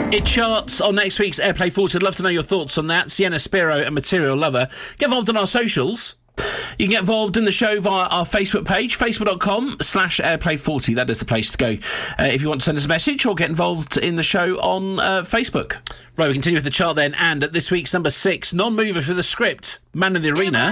It charts on next week's Airplay 40. I'd love to know your thoughts on that. Sienna Spiro and Material Lover. Get involved on our socials. You can get involved in the show via our Facebook page, facebook.com/Airplay40. That is the place to go if you want to send us a message or get involved in the show on Facebook. Right, we continue with the chart then. And at this week's number 6, non-mover for the script, Man in the Arena.